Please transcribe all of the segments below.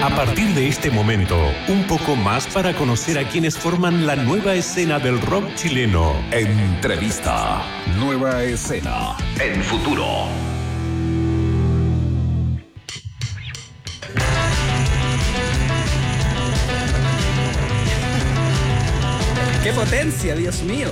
A partir de este momento, un poco más para conocer a quienes forman la nueva escena del rock chileno. Entrevista. Nueva escena. En Futuro. ¡Qué potencia, Dios mío!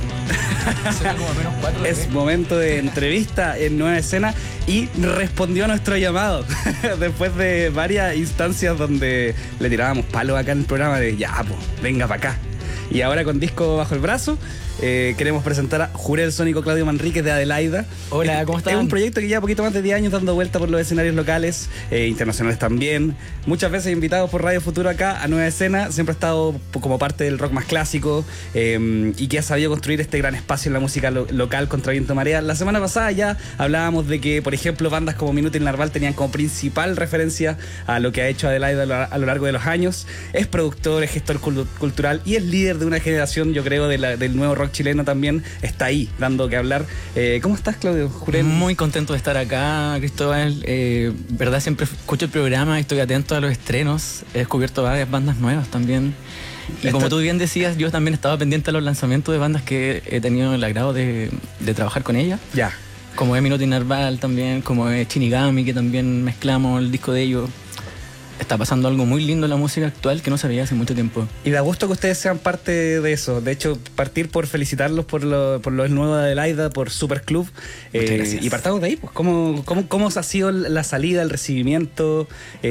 Es momento de entrevista en Nueva Escena y respondió a nuestro llamado después de varias instancias donde le tirábamos palos acá en el programa de ya, pues, venga para acá. Y ahora con disco bajo el brazo, queremos presentar a Jurel Sónico Claudio Manríquez de Adelaida. Hola, ¿cómo están? Es un proyecto que lleva poquito más de 10 años dando vuelta por los escenarios locales, internacionales también. Muchas veces invitados por Radio Futuro acá a Nueva Escena. Siempre ha estado como parte del rock más clásico y que ha sabido construir este gran espacio en la música local contra viento y marea. La semana pasada ya hablábamos de que, por ejemplo, bandas como Minuto y Narval tenían como principal referencia a lo que ha hecho Adelaida a lo largo de los años. Es productor, es gestor cultural y es líder de una generación, yo creo, del nuevo rock chileno también. Está ahí, dando que hablar. ¿Cómo estás, Claudio? Jurel. Muy contento de estar acá, Cristóbal. Verdad, siempre escucho el programa, estoy atento a los estrenos. He descubierto varias bandas nuevas también. Y como tú bien decías, yo también estaba pendiente a los lanzamientos de bandas que he tenido el agrado de trabajar con ellas. Ya. Como es Minuto y Narval también, como es Shinigami, que también mezclamos el disco de ellos. Está pasando algo muy lindo en la música actual que no se veía hace mucho tiempo. Y da gusto que ustedes sean parte de eso. De hecho, partir por felicitarlos por lo nuevo de Adelaida, por Superclub. Muchas gracias. Y partamos de ahí, pues. ¿Cómo ha sido la salida, el recibimiento?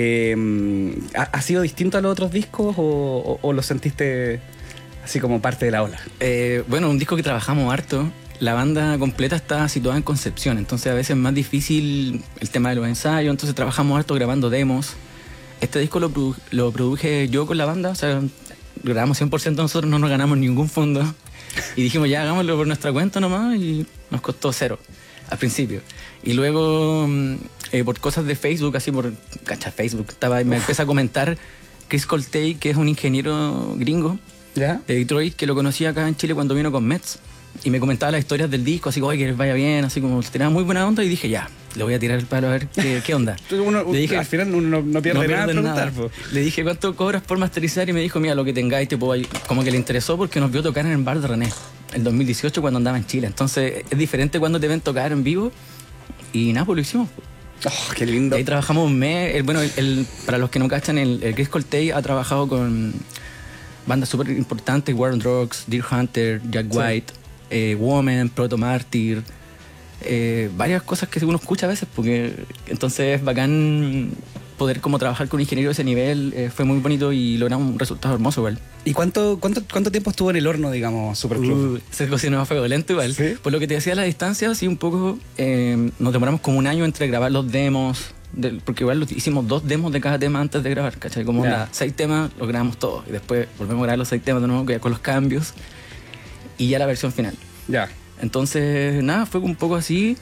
¿Ha sido distinto a los otros discos o lo sentiste así como parte de la ola? Bueno, un disco que trabajamos harto. La banda completa está situada en Concepción, entonces a veces es más difícil el tema de los ensayos, entonces trabajamos harto grabando demos. Este disco lo produje yo con la banda, o sea, grabamos 100% nosotros, no nos ganamos ningún fondo. Y dijimos, ya, hagámoslo por nuestra cuenta nomás, y nos costó 0 al principio. Y luego, por cosas de Facebook, así por Facebook, me empecé a comentar Chris Coltey, que es un ingeniero gringo, ¿ya?, de Detroit, que lo conocí acá en Chile cuando vino con Mets. Y me comentaba las historias del disco, así como, que les vaya bien, así como, tenía muy buena onda, y dije, ya, le voy a tirar el palo a ver qué onda. Le dije, al final uno no pierde nada en preguntar. Le dije, ¿cuánto cobras por masterizar? Y me dijo, mira, lo que tengáis, como que le interesó porque nos vio tocar en el bar de René, el 2018, cuando andaba en Chile. Entonces, es diferente cuando te ven tocar en vivo, y nada, pues lo hicimos. Oh, qué lindo. Ahí trabajamos un mes. Para los que no cachan, el Chris Coltey ha trabajado con bandas súper importantes, War on Drugs, Deer Hunter, Jack White, Woman, Proto Martyr, varias cosas que uno escucha a veces, porque entonces es bacán poder como trabajar con un ingeniero de ese nivel. Fue muy bonito y logramos un resultado hermoso igual. ¿Y cuánto tiempo estuvo en el horno, digamos, Superclub? Se cocinó a fuego lento igual. ¿Sí? Por lo que te decía, la distancia, sí, un poco, nos demoramos como un año entre grabar los demos, porque igual hicimos 2 demos de cada tema antes de grabar, ¿cachai? Como 6 temas, los grabamos todos, y después volvemos a grabar los 6 temas de nuevo con los cambios, y ya la versión final. Ya. Entonces, nada, fue un poco así.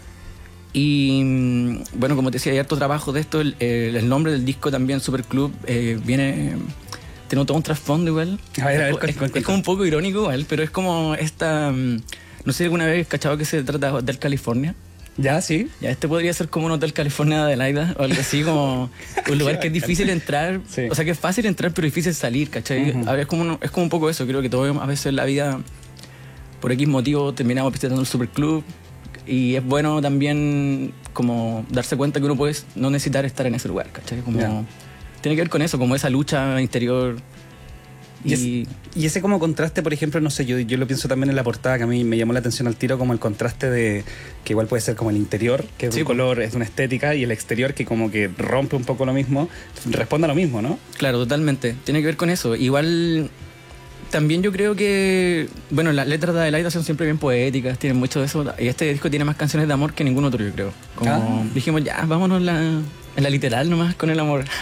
Y bueno, como te decía, hay harto trabajo de esto. El nombre del disco también, Superclub, tiene todo un trasfondo igual. A ver, es como un poco irónico igual, pero es como esta... no sé si alguna vez cachado que se trata de Hotel California. Ya, sí. Ya, este podría ser como un Hotel California de Adelaida o algo así, como un lugar que es difícil entrar. Sí. O sea, que es fácil entrar, pero difícil salir, ¿cachai? A ver, es como un poco eso. Creo que todos a veces en la vida, por X motivo, terminamos visitando el Superclub. Y es bueno también como darse cuenta que uno puede no necesitar estar en ese lugar, ¿cachai? Como, tiene que ver con eso, como esa lucha interior. Y ese como contraste, por ejemplo, no sé, yo lo pienso también en la portada, que a mí me llamó la atención al tiro, como el contraste de que igual puede ser como el interior, que es de un color, es de una estética, y el exterior, que como que rompe un poco lo mismo, responde a lo mismo, ¿no? Claro, totalmente, tiene que ver con eso. Igual también yo creo que, bueno, las letras de Adelaida son siempre bien poéticas, tienen mucho de eso, y este disco tiene más canciones de amor que ningún otro, yo creo. Como dijimos, ya, vámonos en la literal nomás con el amor.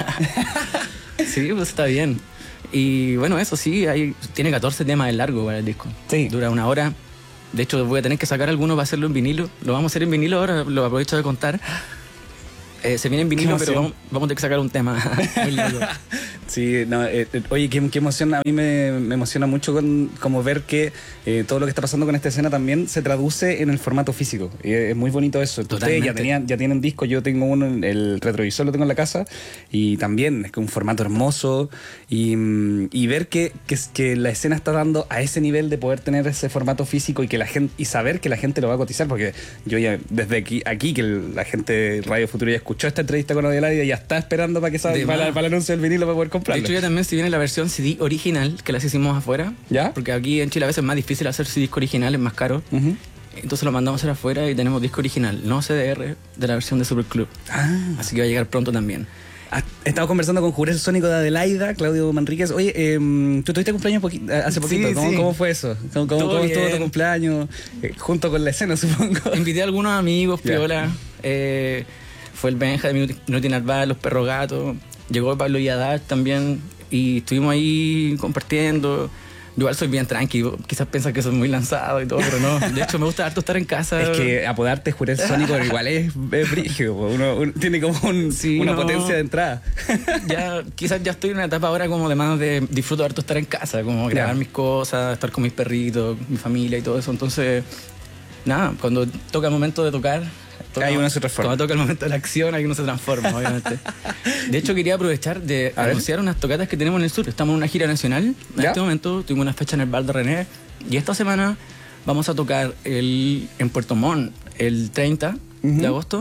Sí, pues está bien. Y bueno, eso sí, tiene 14 temas de largo para el disco. Sí. Dura 1 hora. De hecho, voy a tener que sacar algunos para hacerlo en vinilo. Lo vamos a hacer en vinilo ahora, lo aprovecho de contar. Se viene en vinilo, pero vamos a tener que sacar un tema muy largo. Sí, no, oye, qué emoción, a mí me emociona mucho como ver que todo lo que está pasando con esta escena también se traduce en el formato físico. Es muy bonito eso. Totalmente. Ustedes ya tienen disco, yo tengo uno, el retrovisor lo tengo en la casa, y también es que un formato hermoso, y ver que la escena está dando a ese nivel de poder tener ese formato físico y que la gente, y saber que la gente lo va a cotizar, porque yo ya desde aquí que la gente de Radio Futuro ya escuchó esta entrevista con Adelaide y ya está esperando para que salga para el anuncio del vinilo para poder comprarlo. De hecho, ya también si viene la versión CD original, que las hicimos afuera. ¿Ya? Porque aquí en Chile a veces es más difícil hacer disco original, es más caro. Uh-huh. Entonces lo mandamos a hacer afuera y tenemos disco original, no CDR, de la versión de Superclub. Así que va a llegar pronto también. He estado conversando con Jurés Sónico de Adelaida, Claudio Manríquez. Oye, tú tuviste cumpleaños hace poquito. Sí, ¿Cómo fue eso? ¿Cómo estuvo tu cumpleaños? Junto con la escena, supongo. Invité a algunos amigos, piola. Fue el Benja de Minuti Narval, los Perros Gatos. Llegó Pablo Yadar también. Y estuvimos ahí compartiendo. Yo igual soy bien tranquilo, quizás piensan que soy muy lanzado y todo, pero no. De hecho, me gusta harto estar en casa. Es que apodarte Jurés Sónico igual es brígido. Uno tiene como una potencia de entrada. Quizás ya estoy en una etapa ahora como de más de disfruto harto estar en casa, como grabar mis cosas, estar con mis perritos, mi familia y todo eso. Entonces, nada, cuando toca el momento de tocar... Ahí uno se transforma. Cuando toca el momento de la acción, ahí uno se transforma, obviamente. De hecho, quería aprovechar de anunciar unas tocatas que tenemos en el sur. Estamos en una gira nacional. En este momento tuvimos una fecha en el Bar de René. Y esta semana vamos a tocar en Puerto Montt el 30 de agosto.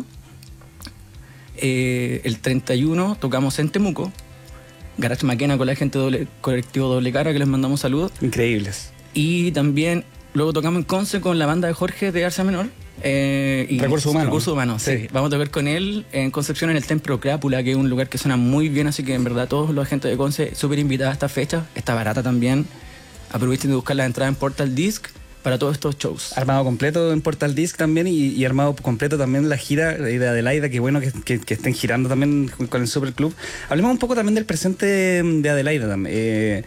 El 31 tocamos en Temuco. Garage Maquena con la gente colectivo Doble Cara, que les mandamos saludos. Increíbles. Y también luego tocamos en Conce con la banda de Jorge de Arsa Menor. Y Recursos Humanos. Sí. Vamos a tocar con él en Concepción en el Templo Crápula, que es un lugar que suena muy bien, así que en verdad todos los agentes de Conce súper invitados a esta fecha. Está barata también. Aprovechen de buscar la entrada en Portal Disc para todos estos shows. Armado completo en Portal Disc también y armado completo también la gira de Adelaida. Qué bueno que estén girando también con el Superclub. Hablemos un poco también del presente de Adelaida también.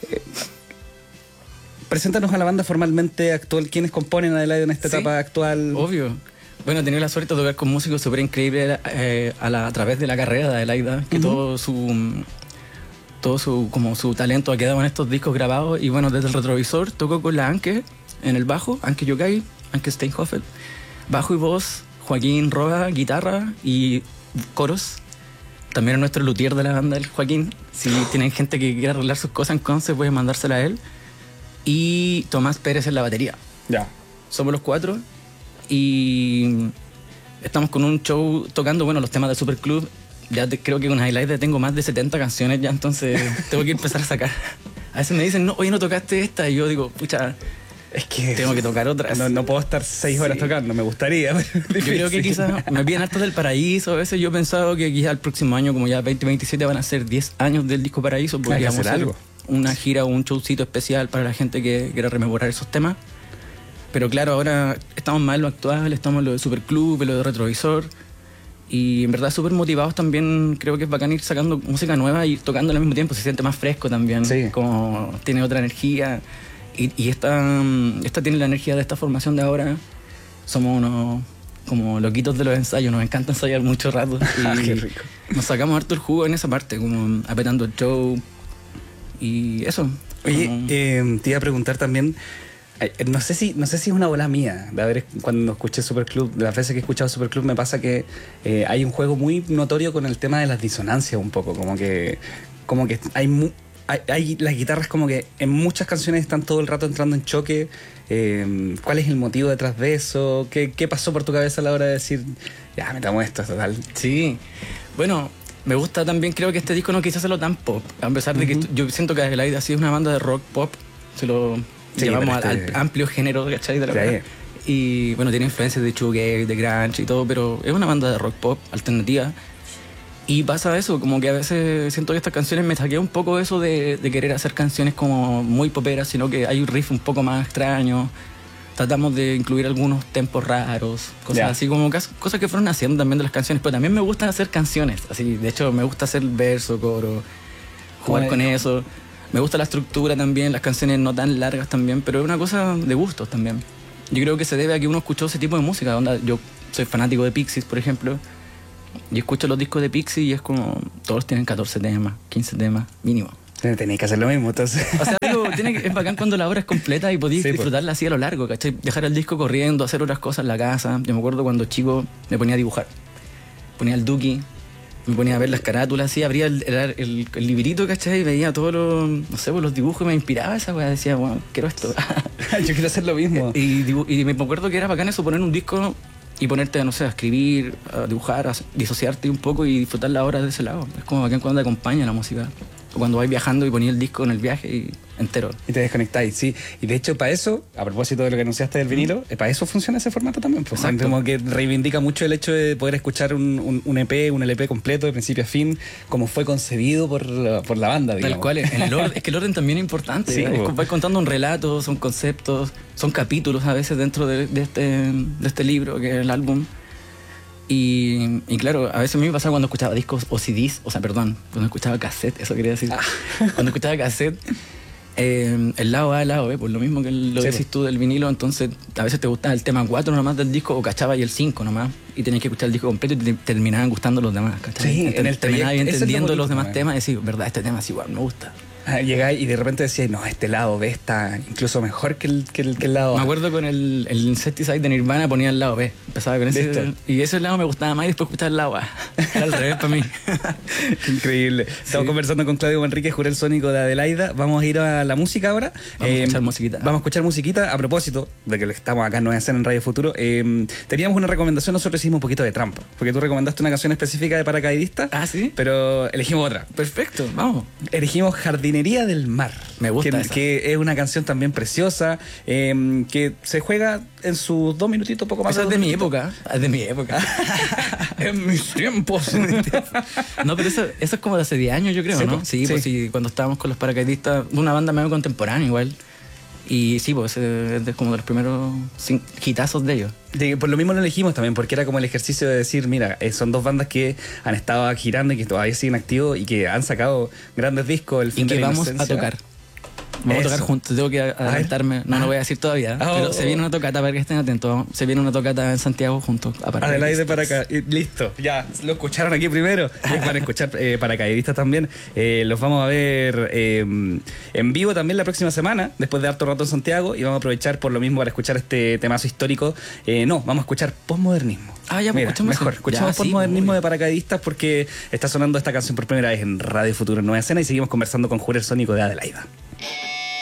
Preséntanos a la banda formalmente actual. ¿Quiénes componen Adelaida en esta etapa actual? Obvio. Bueno, he tenido la suerte de tocar con músicos súper increíbles a través de la carrera de Adelaida, que todo su talento ha quedado en estos discos grabados. Y bueno, desde el retrovisor tocó con la Anke en el bajo, Anke Yokai, Anke Steinhofer, bajo y voz, Joaquín Roa, guitarra y coros. También es nuestro luthier de la banda, el Joaquín. Si tienen gente que quiera arreglar sus cosas en Conce, pueden mandársela a él. Y Tomás Pérez en la batería. Ya. Somos los 4 y estamos con un show tocando, los temas de Superclub. Ya creo que con Adelaida tengo más de 70 canciones ya, entonces tengo que empezar a sacar. A veces me dicen, oye, no tocaste esta, y yo digo, pucha, es que tengo que tocar otras. No puedo estar 6 horas tocando, me gustaría. Yo creo que quizás me piden hartos del Paraíso. A veces yo he pensado que quizás el próximo año, como ya 2027, van a ser 10 años del disco Paraíso, porque vamos a hacer algo. Una gira o un showcito especial para la gente que quiera rememorar esos temas. Pero claro, ahora estamos más en lo actual, estamos en lo de Superclub, en lo de Retrovisor. Y en verdad súper motivados también. Creo que es bacán ir sacando música nueva y tocando al mismo tiempo. Se siente más fresco también. Sí. Como tiene otra energía. Y esta tiene la energía de esta formación de ahora. Somos unos como loquitos de los ensayos. Nos encanta ensayar mucho rato. Y qué rico. Nos sacamos harto el jugo en esa parte, como apretando el show. Y eso. Oye, te iba a preguntar también, no sé si es una bola mía, de haber, cuando escuché Superclub, las veces que he escuchado Superclub me pasa que hay un juego muy notorio con el tema de las disonancias un poco, como que hay las guitarras como que en muchas canciones están todo el rato entrando en choque. ¿Cuál es el motivo detrás de eso? ¿Qué pasó por tu cabeza a la hora de decir, ya, metamos esto, total? Sí, bueno... Me gusta también, creo que este disco no quise hacerlo tan pop, a pesar de que yo siento que Adelaida sí es una banda de rock pop, se lo llevamos al amplio género, ¿cachai? De la verdad. Y bueno, tiene influencias de shoegaze, de grunge y todo, pero es una banda de rock pop alternativa. Y pasa eso, como que a veces siento que estas canciones me saqué un poco eso de querer hacer canciones como muy poperas, sino que hay un riff un poco más extraño. Tratamos de incluir algunos tempos raros, cosas así como cosas que fueron haciendo también de las canciones, pero también me gusta hacer canciones, así, de hecho me gusta hacer verso, coro, jugar con eso. Me gusta la estructura también, las canciones no tan largas también, pero es una cosa de gustos también. Yo creo que se debe a que uno escuchó ese tipo de música, yo soy fanático de Pixies, por ejemplo, Yo escucho los discos de Pixie y es como, todos tienen 14 temas, 15 temas, mínimo. Tenéis que hacer lo mismo, entonces. O sea, digo, es bacán cuando la obra es completa y podéis disfrutarla así a lo largo, ¿cachai? Dejar el disco corriendo, hacer otras cosas en la casa. Yo me acuerdo cuando chico me ponía a dibujar. Ponía el Duki, me ponía a ver las carátulas, así, abría el librito, ¿cachai? Y veía todos los, no sé, los dibujos y me inspiraba esa weá. Decía, bueno, quiero esto. Yo quiero hacer lo mismo. Y me acuerdo que era bacán eso, poner un disco y ponerte, no sé, a escribir, a dibujar, a disociarte un poco y disfrutar la obra de ese lado. Es como bacán cuando te acompaña la música. O cuando vais viajando y ponía el disco en el viaje y entero. Y te desconectáis, sí. Y de hecho, para eso, a propósito de lo que anunciaste del vinilo, para eso funciona ese formato también. Pues, como que reivindica mucho el hecho de poder escuchar un EP, un LP completo de principio a fin, como fue concebido por la banda, digamos. Tal cual. Es que el orden también es importante. Sí, vais contando un relato, son conceptos, son capítulos a veces dentro de este libro, que es el álbum. Y claro, a veces a mí me pasaba cuando escuchaba discos o CDs, cuando escuchaba cassette, eso quería decir. Cuando escuchaba cassette, el lado A, el lado B, por lo mismo que lo decís tú del vinilo, entonces a veces te gustaba el tema 4 nomás del disco o cachaba y el 5 nomás y tenías que escuchar el disco completo y te terminaban gustando los demás, ¿cachai? Sí, en el terminabas entendiendo es los demás temas y decís, verdad, este tema es igual, me gusta. Llegáis y de repente decías, no, este lado B está incluso mejor que el lado A. Me acuerdo con el Insecticide de Nirvana ponía el lado B. Empezaba con ese. Y ese lado me gustaba más y después escuchaba el lado A. Era al revés para mí. Qué increíble. Estamos conversando con Claudio Manrique, Jurel Sónico de Adelaida. Vamos a ir a la música ahora. Vamos a escuchar musiquita. Vamos a escuchar musiquita. A propósito de que estamos acá en Nueva Escena en Radio Futuro, teníamos una recomendación. Nosotros hicimos un poquito de trampa. Porque tú recomendaste una canción específica de Paracaidista. Ah, sí. Pero elegimos otra. Perfecto, vamos. Elegimos Jardinería del Mar. Me gusta que es una canción también preciosa, que se juega en sus 2 minutitos, poco más. Esa es de mi época. Es de mi época. En mis tiempos. No, pero eso es como de hace 10 años, yo creo, sí, ¿no? Sí, pues sí, cuando estábamos con los Paracaidistas, una banda medio contemporánea igual. Y sí, pues es como de los primeros hitazos de ellos. Por lo mismo lo elegimos también, porque era como el ejercicio de decir, mira, son 2 bandas que han estado girando y que todavía siguen activos y que han sacado grandes discos. El fin y que de la vamos inocencia. a tocar. Vamos a tocar juntos, tengo que adelantarme. No lo voy a decir todavía. Pero se viene una tocata, para que estén atentos. Se viene una tocata en Santiago juntos. Adelaide para acá. Listo, ya lo escucharon aquí primero. Van a escuchar Paracaidistas también. Los vamos a ver en vivo también la próxima semana, después de harto rato en Santiago. Y vamos a aprovechar por lo mismo para escuchar este temazo histórico. Vamos a escuchar postmodernismo. Ya, pues escuchamos mejor. Escuchamos postmodernismo de Paracaidistas porque está sonando esta canción por primera vez en Radio Futuro en Nueva Escena y seguimos conversando con Jurel Sónico de Adelaida.